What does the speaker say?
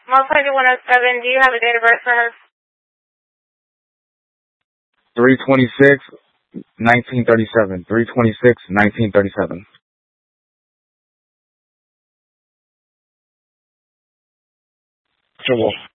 Most likely 107. Do you have a date of birth for her? 3/26/1937. 3/26/1937. Sure.